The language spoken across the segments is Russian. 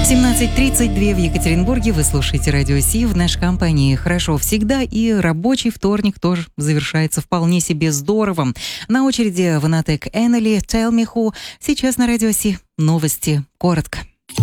17:32 в Екатеринбурге. Вы слушаете Радио Си. В нашей компании хорошо всегда, и рабочий вторник тоже завершается вполне себе здорово. На очереди Vanatec Enely, Tell Me Who. Сейчас на Радио Си новости коротко.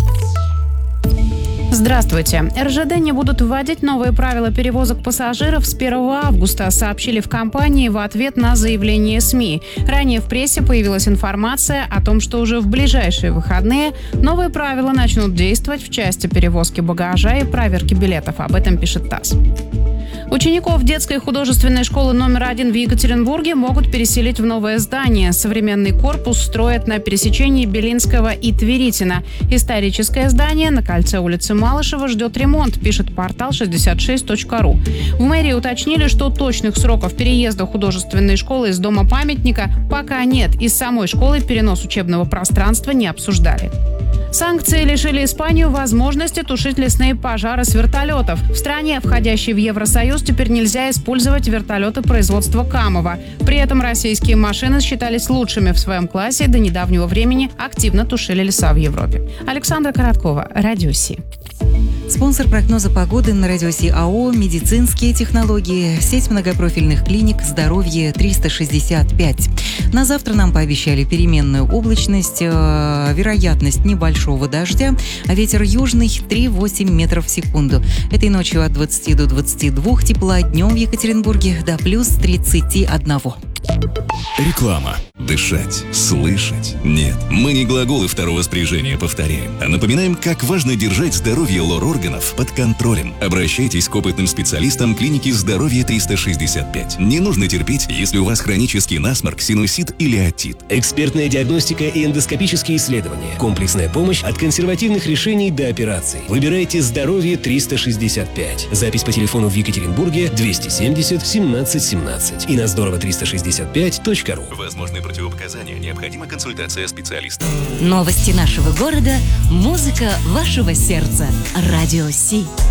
Здравствуйте. РЖД не будут вводить новые правила перевозок пассажиров с 1 августа, сообщили в компании в ответ на заявление СМИ. Ранее в прессе появилась информация о том, что уже в ближайшие выходные новые правила начнут действовать в части перевозки багажа и проверки билетов. Об этом пишет ТАСС. Учеников детской художественной школы номер 1 в Екатеринбурге могут переселить в новое здание. Современный корпус строят на пересечении Белинского и Тверитина. Историческое здание на кольце улицы Малышева ждет ремонт, пишет портал 66.ru. В мэрии уточнили, что точных сроков переезда художественной школы из дома памятника пока нет. Из самой школы перенос учебного пространства не обсуждали. Санкции лишили Испанию возможности тушить лесные пожары с вертолетов. В стране, входящей в Евросоюз, теперь нельзя использовать вертолеты производства Камова. При этом российские машины считались лучшими в своем классе и до недавнего времени активно тушили леса в Европе. Александра Короткова, Радио Си. Спонсор прогноза погоды на Радио Си АО «Медицинские технологии», сеть многопрофильных клиник «Здоровье 365». На завтра нам пообещали переменную облачность, вероятность небольшого дождя, а ветер южный 3,8 метров в секунду. Этой ночью от 20 до 22 тепла, днем в Екатеринбурге до плюс 31. Реклама. Дышать, слышать. Нет, мы не глаголы второго спряжения повторяем, а напоминаем, как важно держать здоровье лор-органов под контролем. Обращайтесь к опытным специалистам клиники «Здоровье 365». Не нужно терпеть, если у вас хронический насморк, синусит или отит. Экспертная диагностика и эндоскопические исследования. Комплексная помощь от консервативных решений до операций. Выбирайте «Здоровье 365». Запись по телефону в Екатеринбурге 270 17 17 и на здорово365.ру. Возможны противопоказания, необходима консультация специалиста. Новости нашего города, музыка вашего сердца. Радио Си.